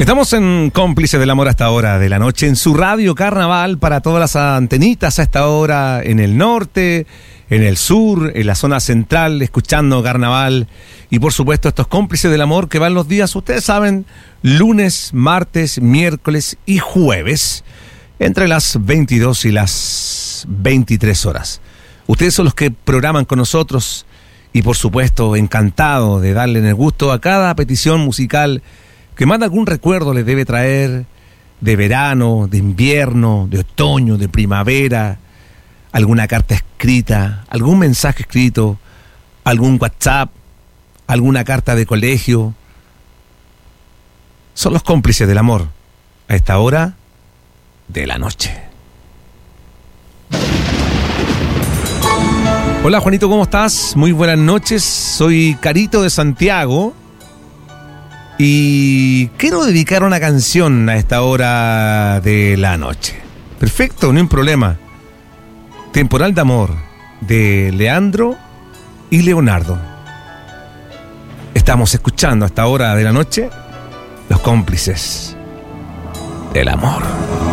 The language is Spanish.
Estamos en Cómplices del Amor a esta hora de la noche, en su radio Carnaval, para todas las antenitas a esta hora, en el norte, en el sur, en la zona central, escuchando Carnaval. Y por supuesto estos Cómplices del Amor que van los días, ustedes saben, lunes, martes, miércoles y jueves, entre las 22 y las 23 horas. Ustedes son los que programan con nosotros y por supuesto encantado de darle el gusto a cada petición musical que más de algún recuerdo les debe traer de verano, de invierno, de otoño, de primavera, alguna carta escrita, algún mensaje escrito, algún WhatsApp, alguna carta de colegio. Son los Cómplices del Amor a esta hora de la noche. Hola Juanito, ¿cómo estás? Muy buenas noches, soy Carito de Santiago. Y quiero dedicar una canción a esta hora de la noche. Perfecto, no hay problema. Temporal de Amor, de Leandro y Leonardo. Estamos escuchando a esta hora de la noche los Cómplices del Amor.